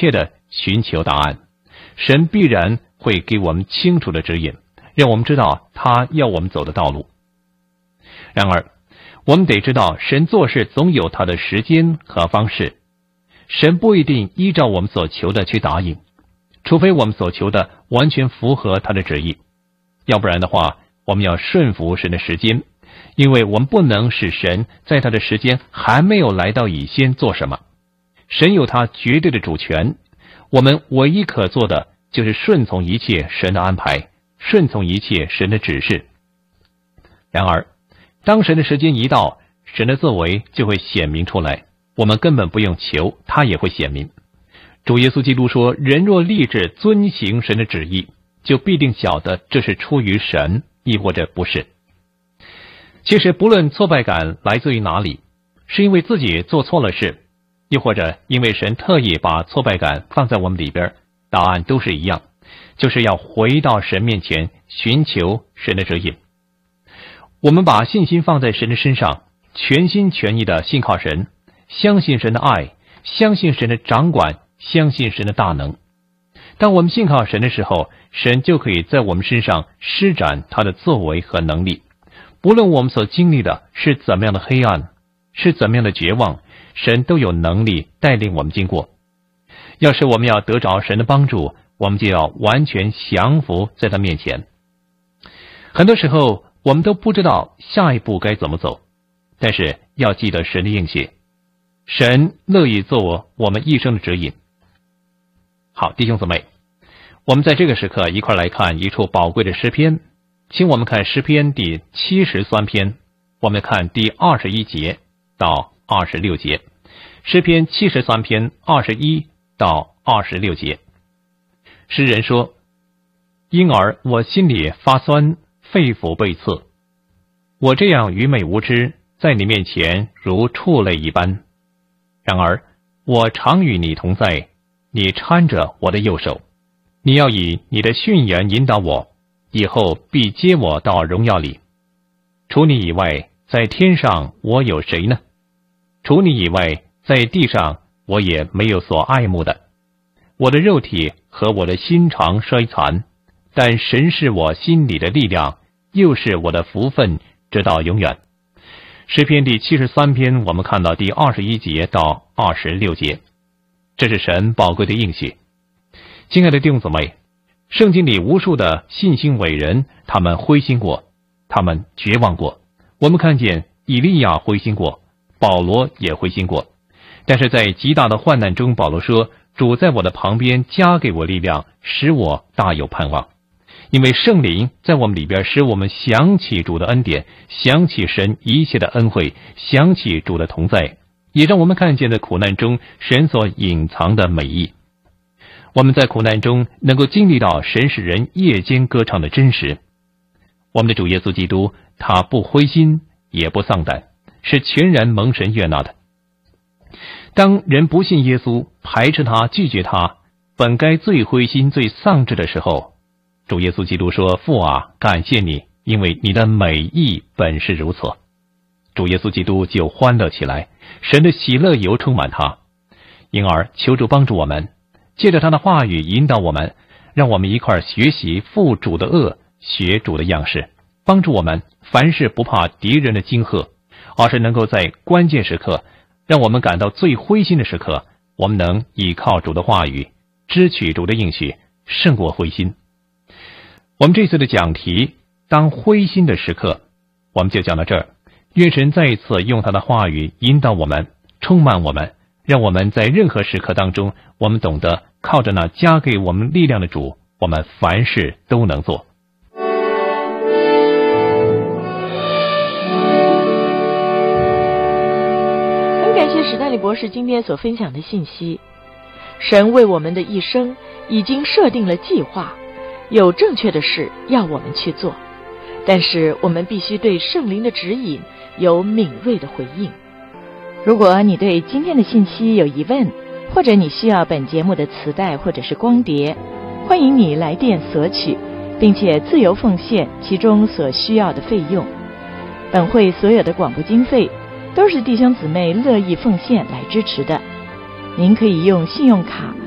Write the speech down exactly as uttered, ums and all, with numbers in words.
切的寻求答案。神必然会给我们清楚的指引，让我们知道他要我们走的道路。然而我们得知道，神做事总有他的时间和方式，神不一定依照我们所求的去答应，除非我们所求的完全符合他的旨意，要不然的话，我们要顺服神的时间，因为我们不能使神在他的时间还没有来到以先做什么。神有他绝对的主权，我们唯一可做的就是顺从一切神的安排，顺从一切神的指示。然而当神的时间一到，神的作为就会显明出来，我们根本不用求，他也会显明。主耶稣基督说，人若立志遵行神的旨意，就必定晓得这是出于神，亦或者不是。其实不论挫败感来自于哪里，是因为自己做错了事，又或者因为神特意把挫败感放在我们里边，答案都是一样，就是要回到神面前寻求神的指引。我们把信心放在神的身上，全心全意的信靠神，相信神的爱，相信神的掌管，相信神的大能。当我们信靠神的时候，神就可以在我们身上施展他的作为和能力。不论我们所经历的是怎么样的黑暗，是怎么样的绝望，神都有能力带领我们经过。要是我们要得着神的帮助，我们就要完全降服在他面前。很多时候我们都不知道下一步该怎么走，但是要记得神的应许，神乐意做我们一生的指引。好，弟兄姊妹，我们在这个时刻一块来看一处宝贵的诗篇，请我们看诗篇第七十三篇，我们看第二十一节到二十六节。诗篇七十三篇二十一到二十六节，诗人说，因而我心里发酸，肺腑被刺，我这样愚昧无知，在你面前如畜类一般。然而我常与你同在，你搀着我的右手，你要以你的训言引导我，以后必接我到荣耀里。除你以外，在天上我有谁呢？除你以外，在地上我也没有所爱慕的。我的肉体和我的心肠衰残，但神是我心里的力量，又是我的福分，直到永远。诗篇第七十三篇，我们看到第二十一节到二十六节，这是神宝贵的应许。亲爱的弟兄姊妹，圣经里无数的信心伟人，他们灰心过，他们绝望过。我们看见以利亚灰心过，保罗也灰心过，但是在极大的患难中，保罗说，主在我的旁边加给我力量，使我大有盼望。因为圣灵在我们里边，使我们想起主的恩典，想起神一切的恩惠，想起主的同在，也让我们看见在苦难中神所隐藏的美意。我们在苦难中能够经历到神使人夜间歌唱的真实。我们的主耶稣基督，他不灰心也不丧胆，是全然蒙神悦纳的。当人不信耶稣，排斥他，拒绝他，本该最灰心最丧志的时候，主耶稣基督说，父啊，感谢你，因为你的美意本是如此。主耶稣基督就欢乐起来，神的喜乐油充满他。因而求主帮助我们，借着他的话语引导我们，让我们一块学习负主的恶，学主的样式，帮助我们凡事不怕敌人的惊吓，而是能够在关键时刻，让我们感到最灰心的时刻，我们能依靠主的话语，支取主的应许，胜过灰心。我们这次的讲题，当灰心的时刻，我们就讲到这儿。愿神再一次用他的话语引导我们，充满我们，让我们在任何时刻当中，我们懂得靠着那加给我们力量的主，我们凡事都能做。 很感谢史丹利博士今天所分享的信息。神为我们的一生已经设定了计划，有正确的事要我们去做，但是我们必须对圣灵的指引有敏锐的回应。如果你对今天的信息有疑问，或者你需要本节目的磁带或者是光碟，欢迎你来电索取，并且自由奉献其中所需要的费用。本会所有的广播经费都是弟兄姊妹乐意奉献来支持的。您可以用信用卡